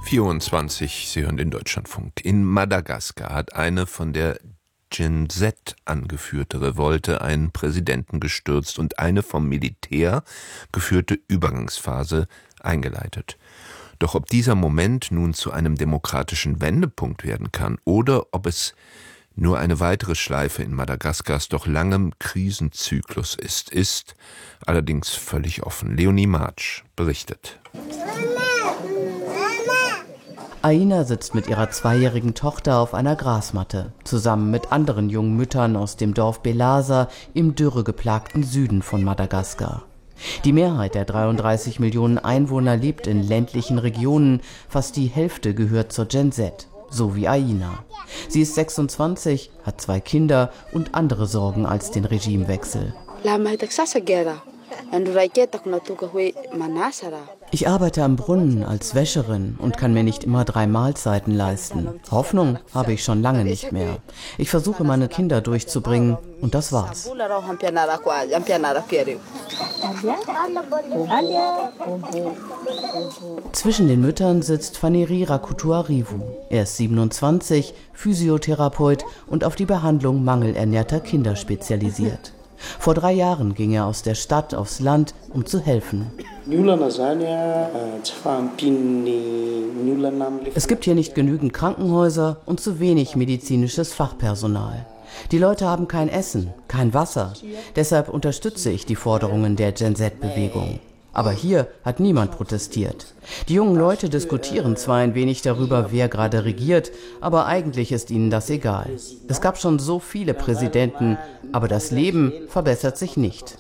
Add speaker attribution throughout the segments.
Speaker 1: 24, Sie hören den Deutschlandfunk. In Madagaskar hat eine von der Gen Z angeführte Revolte einen Präsidenten gestürzt und eine vom Militär geführte Übergangsphase eingeleitet. Doch ob dieser Moment nun zu einem demokratischen Wendepunkt werden kann oder ob es nur eine weitere Schleife in Madagaskars doch langem Krisenzyklus ist allerdings völlig offen. Leonie March berichtet.
Speaker 2: Aina sitzt mit ihrer 2-jährigen Tochter auf einer Grasmatte, zusammen mit anderen jungen Müttern aus dem Dorf Belasa im dürregeplagten Süden von Madagaskar. Die Mehrheit der 33 Millionen Einwohner lebt in ländlichen Regionen, fast die Hälfte gehört zur Gen Z, so wie Aina. Sie ist 26, hat 2 Kinder und andere Sorgen als den Regimewechsel. Ich arbeite am Brunnen als Wäscherin und kann mir nicht immer 3 Mahlzeiten leisten. Hoffnung habe ich schon lange nicht mehr. Ich versuche, meine Kinder durchzubringen und das war's. Zwischen den Müttern sitzt Faneri Rakutuarivu. Er ist 27, Physiotherapeut und auf die Behandlung mangelernährter Kinder spezialisiert. Vor 3 Jahren ging er aus der Stadt aufs Land, um zu helfen. Es gibt hier nicht genügend Krankenhäuser und zu wenig medizinisches Fachpersonal. Die Leute haben kein Essen, kein Wasser. Deshalb unterstütze ich die Forderungen der Gen Z-Bewegung. Aber hier hat niemand protestiert. Die jungen Leute diskutieren zwar ein wenig darüber, wer gerade regiert, aber eigentlich ist ihnen das egal. Es gab schon so viele Präsidenten, aber das Leben verbessert sich nicht.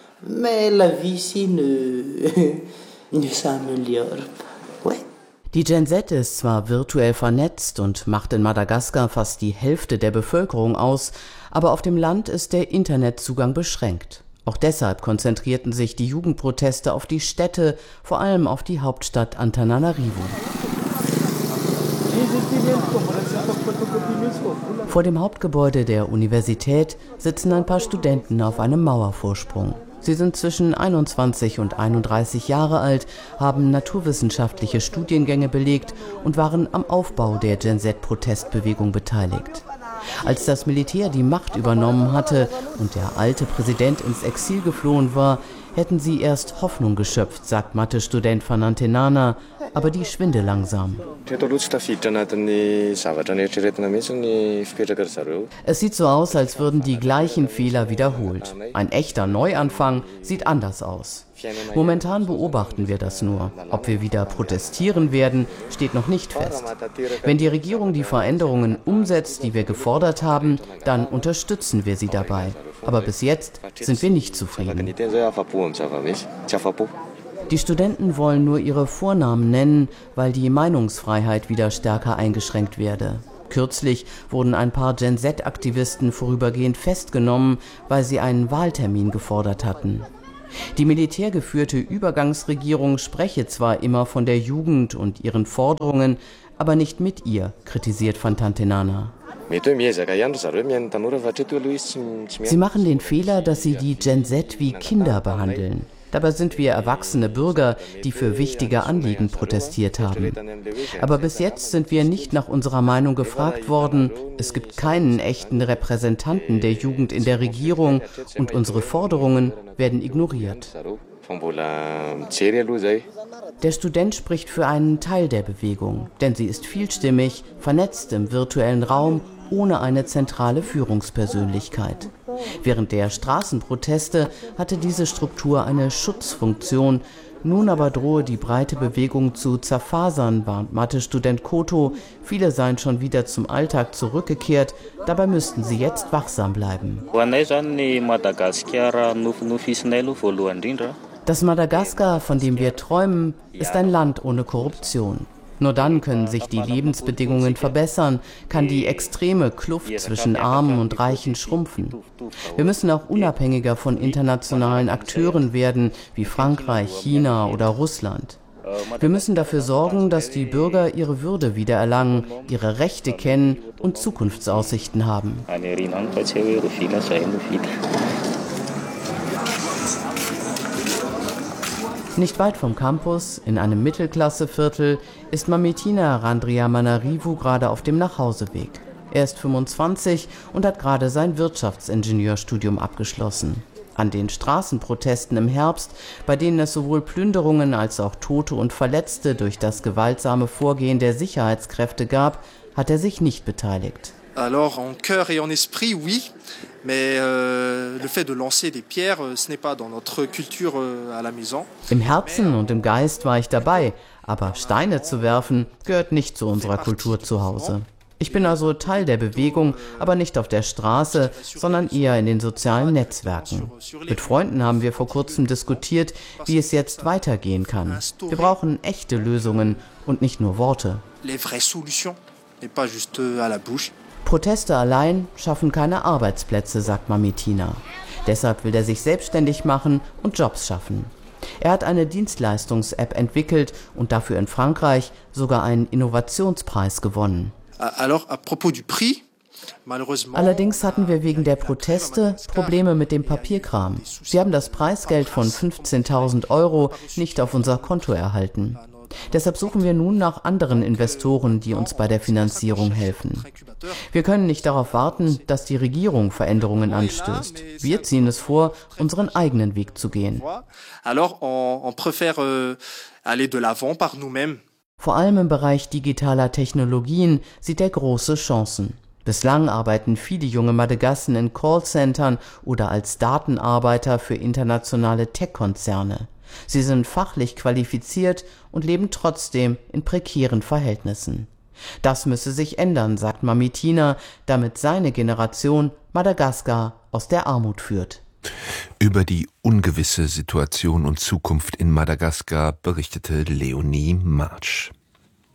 Speaker 2: Die Gen Z ist zwar virtuell vernetzt und macht in Madagaskar fast die Hälfte der Bevölkerung aus, aber auf dem Land ist der Internetzugang beschränkt. Auch deshalb konzentrierten sich die Jugendproteste auf die Städte, vor allem auf die Hauptstadt Antananarivo. Vor dem Hauptgebäude der Universität sitzen ein paar Studenten auf einem Mauervorsprung. Sie sind zwischen 21 und 31 Jahre alt, haben naturwissenschaftliche Studiengänge belegt und waren am Aufbau der Gen Z-Protestbewegung beteiligt. Als das Militär die Macht übernommen hatte und der alte Präsident ins Exil geflohen war, hätten sie erst Hoffnung geschöpft, sagt Mathe-Student Fanantenana, aber die schwinde langsam. Es sieht so aus, als würden die gleichen Fehler wiederholt. Ein echter Neuanfang sieht anders aus. Momentan beobachten wir das nur. Ob wir wieder protestieren werden, steht noch nicht fest. Wenn die Regierung die Veränderungen umsetzt, die wir gefordert haben, dann unterstützen wir sie dabei. Aber bis jetzt sind wir nicht zufrieden. Die Studenten wollen nur ihre Vornamen nennen, weil die Meinungsfreiheit wieder stärker eingeschränkt werde. Kürzlich wurden ein paar Gen Z-Aktivisten vorübergehend festgenommen, weil sie einen Wahltermin gefordert hatten. Die militärgeführte Übergangsregierung spreche zwar immer von der Jugend und ihren Forderungen, aber nicht mit ihr, kritisiert Fanantenana. Sie machen den Fehler, dass sie die Gen Z wie Kinder behandeln. Dabei sind wir erwachsene Bürger, die für wichtige Anliegen protestiert haben. Aber bis jetzt sind wir nicht nach unserer Meinung gefragt worden. Es gibt keinen echten Repräsentanten der Jugend in der Regierung und unsere Forderungen werden ignoriert. Der Student spricht für einen Teil der Bewegung, denn sie ist vielstimmig, vernetzt im virtuellen Raum, ohne eine zentrale Führungspersönlichkeit. Während der Straßenproteste hatte diese Struktur eine Schutzfunktion. Nun aber drohe die breite Bewegung zu zerfasern, warnt Mathe-Student Koto. Viele seien schon wieder zum Alltag zurückgekehrt, dabei müssten sie jetzt wachsam bleiben. Das Madagaskar, von dem wir träumen, ist ein Land ohne Korruption. Nur dann können sich die Lebensbedingungen verbessern, kann die extreme Kluft zwischen Armen und Reichen schrumpfen. Wir müssen auch unabhängiger von internationalen Akteuren werden, wie Frankreich, China oder Russland. Wir müssen dafür sorgen, dass die Bürger ihre Würde wiedererlangen, ihre Rechte kennen und Zukunftsaussichten haben. Nicht weit vom Campus, in einem Mittelklasseviertel, ist Mamitina Randriamanarivu gerade auf dem Nachhauseweg. Er ist 25 und hat gerade sein Wirtschaftsingenieurstudium abgeschlossen. An den Straßenprotesten im Herbst, bei denen es sowohl Plünderungen als auch Tote und Verletzte durch das gewaltsame Vorgehen der Sicherheitskräfte gab, hat er sich nicht beteiligt.
Speaker 3: Alors en cœur et en esprit, oui, mais le fait de lancer des pierres, ce n'est pas dans notre culture à la maison.
Speaker 2: Im Herzen und im Geist war ich dabei, aber Steine zu werfen gehört nicht zu unserer Kultur zu Hause. Ich bin also Teil der Bewegung, aber nicht auf der Straße, sondern eher in den sozialen Netzwerken. Mit Freunden haben wir vor kurzem diskutiert, wie es jetzt weitergehen kann. Wir brauchen echte Lösungen und nicht nur Worte.
Speaker 3: Les vraies solutions, et pas juste à la bouche.
Speaker 2: Proteste allein schaffen keine Arbeitsplätze, sagt Mamitina. Deshalb will er sich selbstständig machen und Jobs schaffen. Er hat eine Dienstleistungs-App entwickelt und dafür in Frankreich sogar einen Innovationspreis gewonnen. Allerdings hatten wir wegen der Proteste Probleme mit dem Papierkram. Sie haben das Preisgeld von 15.000 € nicht auf unser Konto erhalten. Deshalb suchen wir nun nach anderen Investoren, die uns bei der Finanzierung helfen. Wir können nicht darauf warten, dass die Regierung Veränderungen anstößt. Wir ziehen es vor, unseren eigenen Weg zu gehen. Vor allem im Bereich digitaler Technologien sieht er große Chancen. Bislang arbeiten viele junge Madagassen in Callcentern oder als Datenarbeiter für internationale Tech-Konzerne. Sie sind fachlich qualifiziert und leben trotzdem in prekären Verhältnissen. Das müsse sich ändern, sagt Mamitina, damit seine Generation Madagaskar aus der Armut führt.
Speaker 1: Über die ungewisse Situation und Zukunft in Madagaskar berichtete Leonie Marsch.